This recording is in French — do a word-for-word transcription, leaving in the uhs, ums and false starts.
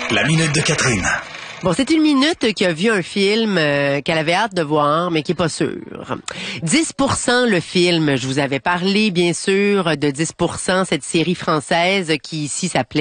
La minute de Catherine. Bon, c'est une minute qui a vu un film euh, qu'elle avait hâte de voir, mais qui est pas sûre. dix pour cent le film. Je vous avais parlé, bien sûr, de dix pour cent, cette série française qui ici s'appelait